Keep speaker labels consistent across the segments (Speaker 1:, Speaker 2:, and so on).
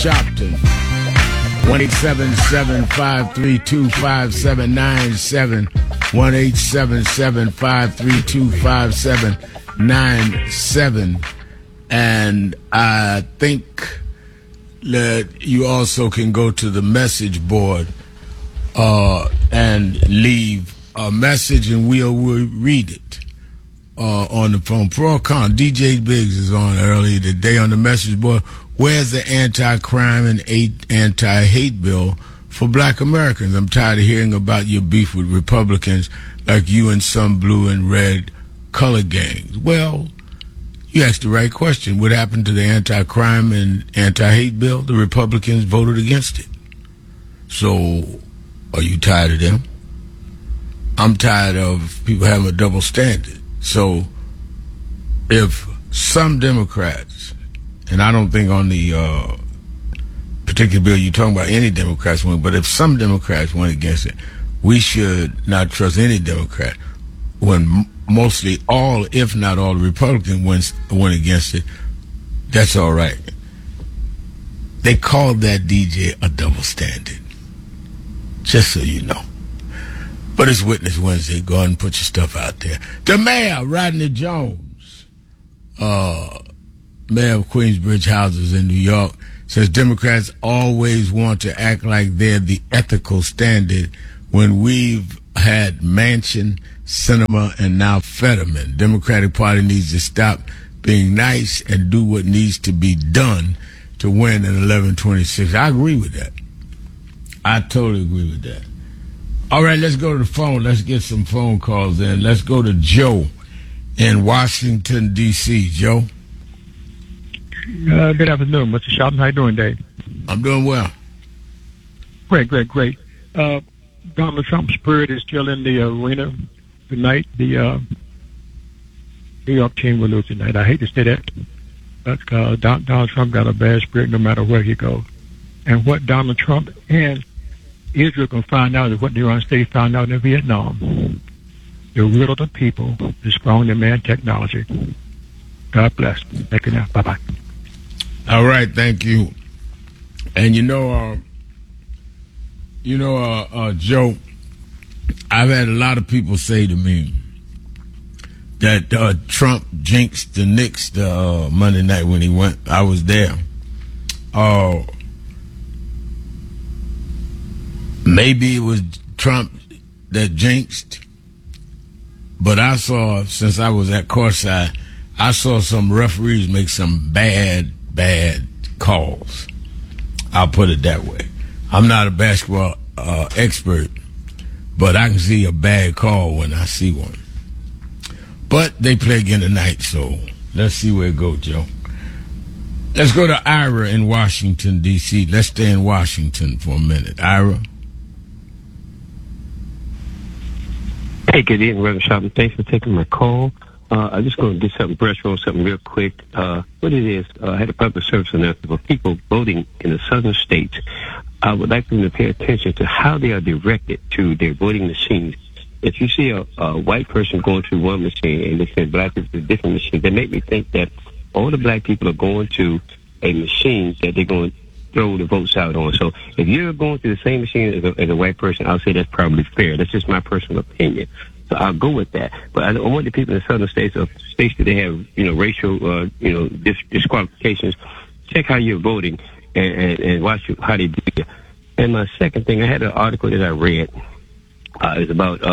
Speaker 1: Shopton. 1-877-532-5797. 1-877-532-5797. And I think that you also can go to the message board and leave a message, and we'll read it on the phone. Pro or con, DJ Biggs is on earlier today on the message board. Where's the anti-crime and anti-hate bill for black Americans? I'm tired of hearing about your beef with Republicans like you and some blue and red color gangs. Well, you asked the right question. What happened to the anti-crime and anti-hate bill? The Republicans voted against it. So, are you tired of them? I'm tired of people having a double standard. So, if some Democrats, and I don't think on the particular bill you're talking about any Democrats went, but if some Democrats went against it, we should not trust any Democrat. When mostly all, if not all, the Republicans went against it, that's all right. They called that DJ a double standard. Just so you know. But it's Witness Wednesday. Go ahead and put your stuff out there. The mayor, Rodney Jones, mayor of Queensbridge Houses in New York, says Democrats always want to act like they're the ethical standard when we've had Manchin, Sinema, and now Fetterman. Democratic Party needs to stop being nice and do what needs to be done to win in 1126. I agree with that. I totally agree with that. All right, let's go to the phone. Let's get some phone calls in. Let's go to Joe in Washington, D.C. Joe?
Speaker 2: Good afternoon, Mr. Shelton. How you doing, Dave?
Speaker 1: I'm doing well.
Speaker 2: Great. Donald Trump's spirit is still in the arena tonight. The New York team will lose tonight. I hate to say that, but Donald Trump got a bad spirit no matter where he goes. And what Donald Trump and Israel can find out is what the United States found out in Vietnam. The will of the people is strong in man technology. God bless. Thank you now. Bye-bye.
Speaker 1: All right, thank you. And Joe, I've had a lot of people say to me that Trump jinxed the Knicks Monday night when he went. I was there. Maybe it was Trump that jinxed, but I saw, since I was at courtside, I saw some referees make some bad calls. I'll put it that way. I'm not a basketball expert, but I can see a bad call when I see one. But they play again tonight, so let's see where it goes, Joe. Let's go to Ira in Washington, D.C. Let's stay in Washington for a minute. Ira?
Speaker 3: Hey, good evening, Reverend Shelton. Thanks for taking my call. I'm just going to get something, brush on something real quick. What it is, I had a public service announcement for people voting in the southern states. I would like them to pay attention to how they are directed to their voting machines. If you see a white person going to one machine and they say black people to a different machine, they make me think that all the black people are going to a machine that they're going to throw the votes out on. So if you're going to the same machine as a white person, I'll say that's probably fair. That's just my personal opinion. So I'll go with that. But I want the people in the southern states, or states that they have, racial, disqualifications, check how you're voting and watch how they do it. And my second thing, I had an article that I read. It was about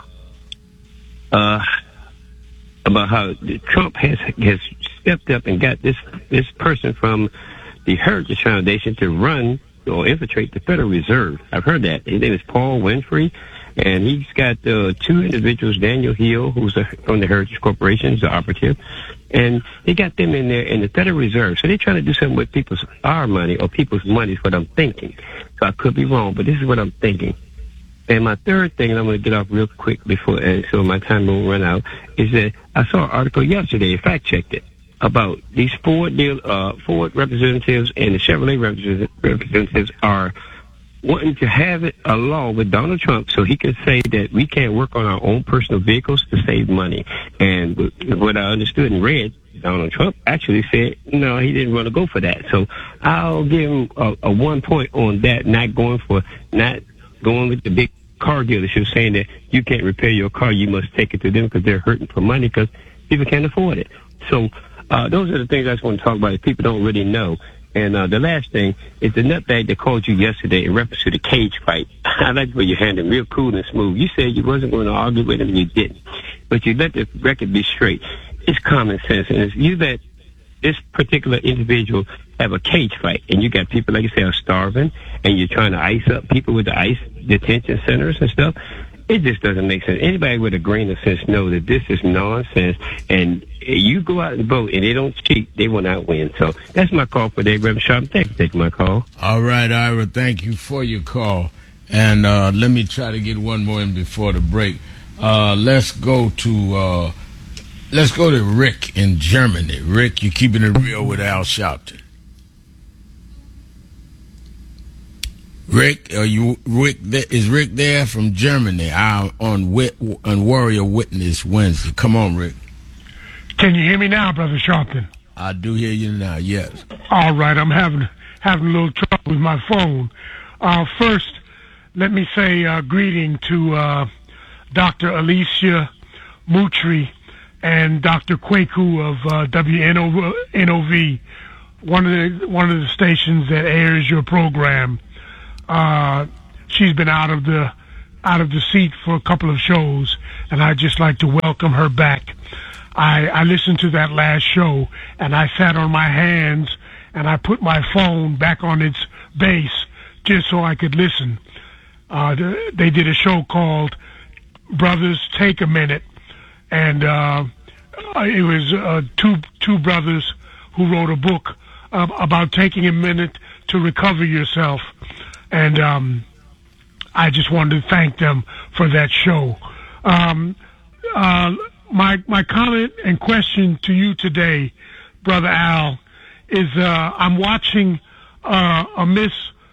Speaker 3: how Trump has stepped up and got this person from the Heritage Foundation to run or infiltrate the Federal Reserve. I've heard that. His name is Paul Winfrey, and he's got two individuals, Daniel Hill, who's from the Heritage Corporation, he's an operative, and they got them in there in the Federal Reserve. So they're trying to do something with our money, or people's money is what I'm thinking. So I could be wrong, but this is what I'm thinking. And my third thing, and I'm going to get off real quick before, so my time won't run out, is that I saw an article yesterday, fact-checked it, about these Ford representatives and the Chevrolet representatives are wanting to have a law with Donald Trump so he can say that we can't work on our own personal vehicles to save money. And what I understood and read, Donald Trump actually said, no, he didn't want to go for that. So I'll give him a 1 point on that, not going with the big car dealership saying that you can't repair your car, you must take it to them because they're hurting for money because people can't afford it. So those are the things I just want to talk about that people don't really know. And the last thing is the nutbag that called you yesterday in reference to the cage fight. I like the way you handled him, real cool and smooth. You said you wasn't going to argue with him, and you didn't. But you let the record be straight. It's common sense. And if you let this particular individual have a cage fight, and you got people, like you say, are starving, and you're trying to ice up people with the ICE detention centers and stuff, it just doesn't make sense. Anybody with a grain of sense knows that this is nonsense, and you go out and vote, and they don't cheat, they will not win. So that's my call for today, Reverend Sharp. Thanks for taking my call.
Speaker 1: All right, Ira, thank you for your call. And let me try to get one more in before the break. Let's go to Rick in Germany. Rick, you're keeping it real with Al Sharpton. Rick, is Rick there from Germany on Warrior Witness Wednesday? Come on, Rick.
Speaker 4: Can you hear me now, Brother Sharpton?
Speaker 1: I do hear you now, yes.
Speaker 4: All right, I'm having a little trouble with my phone. First, let me say greeting to Dr. Alicia Moutry and Dr. Kwaku of WNOV, one of the stations that airs your program. She's been out of the seat for a couple of shows, and I'd just like to welcome her back. I listened to that last show, and I sat on my hands, and I put my phone back on its base just so I could listen. They did a show called Brothers Take a Minute, and it was two brothers who wrote a book about taking a minute to recover yourself. And I just wanted to thank them for that show. My comment and question to you today, Brother Al, is I'm watching a Miss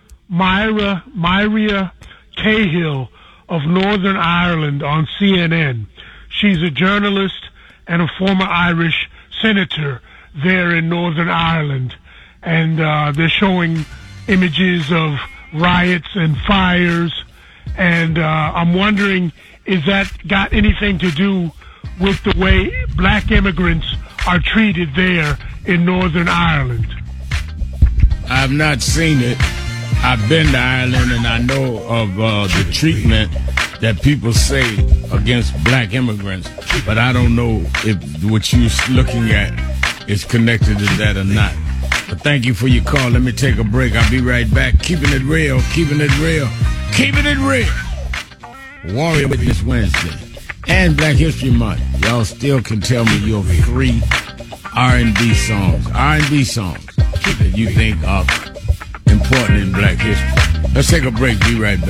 Speaker 4: Myria Cahill of Northern Ireland on CNN. She's a journalist and a former Irish senator there in Northern Ireland. And they're showing images of riots and fires, and I'm wondering, is that got anything to do with the way black immigrants are treated there in Northern Ireland?
Speaker 1: I've not seen it. I've been to Ireland, and I know of the treatment that people say against black immigrants, but I don't know if what you're looking at is connected to that or not. But thank you for your call. Let me take a break. I'll be right back. Keeping it real, keeping it real, keeping it real. Warrior Witness Wednesday and Black History Month. Y'all still can tell me your 3 R&B songs that you think are important in black history. Let's take a break. Be right back.